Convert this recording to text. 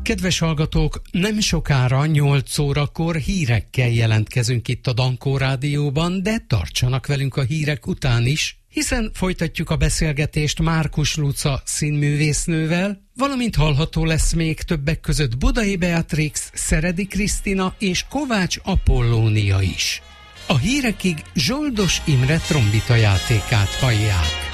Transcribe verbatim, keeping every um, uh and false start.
Kedves hallgatók, nem sokára nyolc órakor hírekkel jelentkezünk itt a Dankó Rádióban, de tartsanak velünk a hírek után is, hiszen folytatjuk a beszélgetést Márkus Luca színművésznővel, valamint hallható lesz még többek között Budai Beatrix, Szeredi Krisztina és Kovács Apollónia is. A hírekig Zsoldos Imre trombita játékát hallják.